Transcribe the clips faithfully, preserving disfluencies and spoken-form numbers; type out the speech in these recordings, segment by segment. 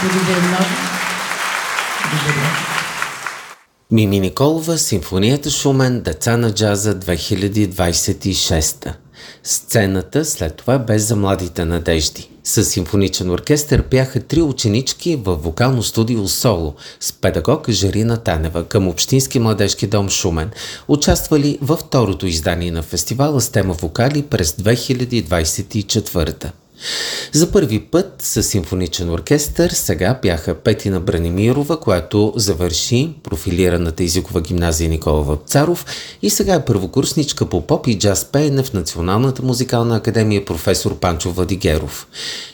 Благодаря много. Благодаря. Мими Николова, Симфонията Шумен, Деца на джаза две хиляди двадесет и шеста. Сцената след това бе за младите надежди. С симфоничен оркестър пяха три ученички в вокално студио Соло с педагог Жарина Танева към Общински младежки дом Шумен, участвали във второто издание на фестивала с тема вокали през две хиляди двадесет и четвърта. За първи път с симфоничен оркестър сега пяха Петина Бранимирова, която завърши профилираната езикова гимназия Никола Вапцаров и сега е първокурсничка по поп и джаз пеене в Националната музикална академия професор Панчо Владигеров.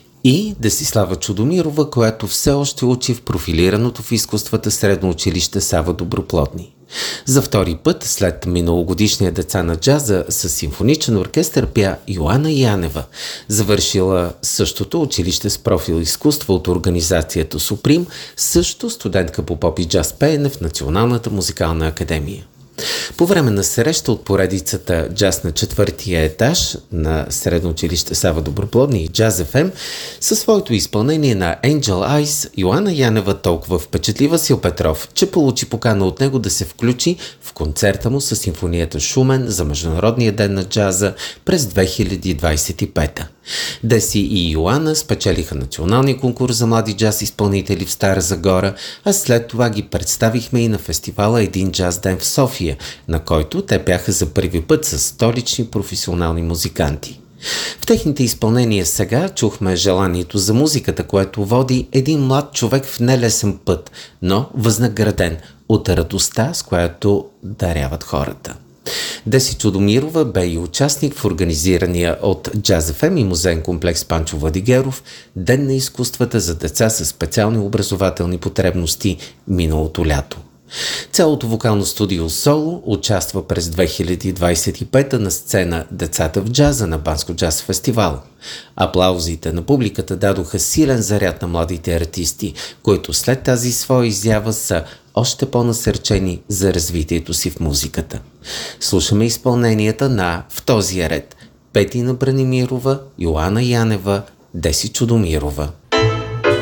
И Десислава Чудомирова, която все още учи в профилираното в изкуствата средно училище Сава Доброплодни. За втори път, след миналогодишния Деца на джаза, с симфоничен оркестър пя Йоана Янева, завършила същото училище с профил изкуство от организацията Суприм, също студентка по поп и джаз пеене в Националната музикална академия. По време на среща от поредицата Джаз на четвъртия етаж на Средно училище Сава Доброплодни и Джаз еф ем, със своето изпълнение на Angel Eyes, Йоана Янева толкова впечатли Васил Петров, че получи покана от него да се включи в концерта му с симфонията Шумен за Международния ден на джаза през две хиляди двадесет и пета. Деси и Йоана спечелиха националния конкурс за млади джаз изпълнители в Стара Загора, а след това ги представихме и на фестивала Един джаз ден в София, на който те пяха за първи път с столични професионални музиканти. В техните изпълнения сега чухме желанието за музиката, което води един млад човек в нелесен път, но възнаграден от радостта, с която даряват хората. Деси Чудомирова бе и участник в организирания от Джаз еф ем и музеен комплекс Панчо Владигеров Ден на изкуствата за деца с специални образователни потребности миналото лято. Цялото вокално студио Соло участва през две хиляди двадесет и пета на сцена Децата в джаза на Банско джаз фестивал. Аплаузите на публиката дадоха силен заряд на младите артисти, които след тази своя изява са още по-насърчени за развитието си в музиката. Слушаме изпълненията на, в този ред, Петина Бранимирова, Йоана Янева, Деси Чудомирова.